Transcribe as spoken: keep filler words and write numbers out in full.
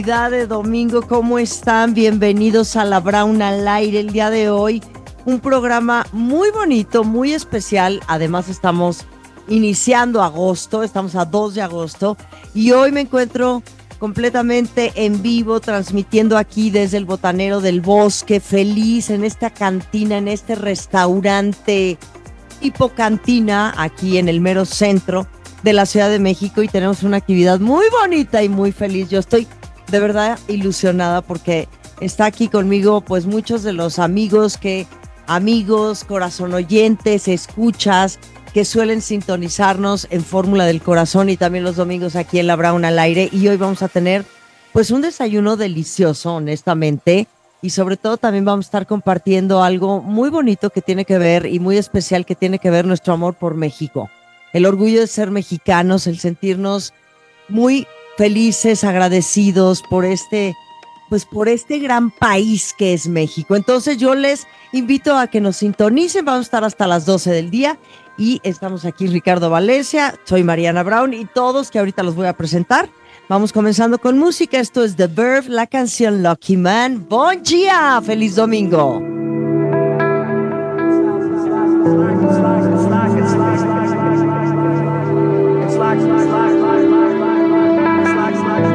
De domingo, ¿cómo están? Bienvenidos a La Brown al aire. El día de hoy, un programa muy bonito, muy especial. Además, estamos iniciando agosto, estamos a dos de agosto y hoy me encuentro completamente en vivo, transmitiendo aquí desde el Botanero del Bosque, feliz en esta cantina, en este restaurante tipo cantina, aquí en el mero centro de la Ciudad de México, y tenemos una actividad muy bonita y muy feliz. Yo estoy de verdad ilusionada porque está aquí conmigo pues muchos de los amigos que, amigos, corazón oyentes, escuchas, que suelen sintonizarnos en Fórmula del Corazón y también los domingos aquí en La Brown al aire. Y hoy vamos a tener pues un desayuno delicioso, honestamente, y sobre todo también vamos a estar compartiendo algo muy bonito que tiene que ver y muy especial que tiene que ver nuestro amor por México, el orgullo de ser mexicanos, el sentirnos muy felices, agradecidos por este, pues por este gran país que es México. Entonces yo les invito a que nos sintonicen, vamos a estar hasta las doce del día y estamos aquí Ricardo Valencia, soy Mariana Brown y todos que ahorita los voy a presentar. Vamos comenzando con música, esto es The Verve, la canción Lucky Man. Bon dia, feliz domingo. It's like, it's like, it's like, it's like, it's like, it's like, it's like,